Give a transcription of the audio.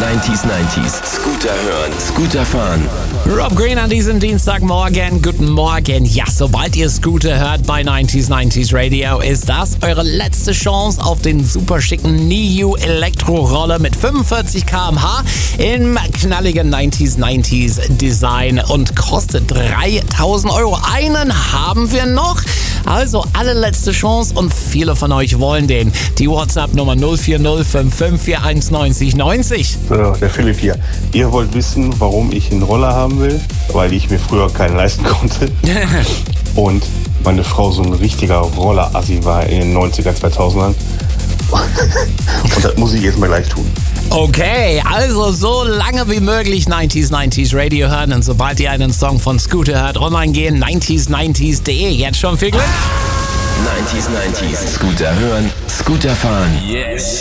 90s, 90s. Scooter hören, Scooter fahren. Rob Green an diesem Dienstagmorgen. Guten Morgen. Ja, sobald ihr Scooter hört bei 90s, 90s Radio, ist das eure letzte Chance auf den super schicken NIU Elektroroller mit 45 km/h im knalligen 90s, 90s Design und kostet 3.000 €. Einen haben wir noch. Also allerletzte Chance und viele von euch wollen den. Die WhatsApp-Nummer 04055419090. So, der Philipp hier. Ihr wollt wissen, warum ich einen Roller haben will? Weil ich mir früher keinen leisten konnte. Und meine Frau so ein richtiger Roller-Assi war in den 90er, 2000ern. Und das muss ich jetzt mal gleich tun. Okay, also so lange wie möglich 90s, 90s Radio hören. Und sobald ihr einen Song von Scooter hört, online gehen, 90s90s.de. Jetzt schon viel Glück. 90s, 90s. Scooter hören, Scooter fahren. Yes.